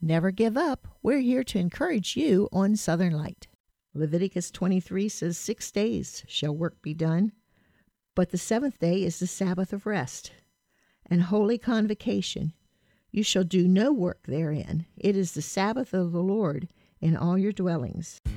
Never give up. We're here to encourage you on Southern Light. Leviticus 23 says 6 days shall work be done, but the seventh day is the Sabbath of rest and holy convocation. You shall do no work therein. It is the Sabbath of the Lord in all your dwellings.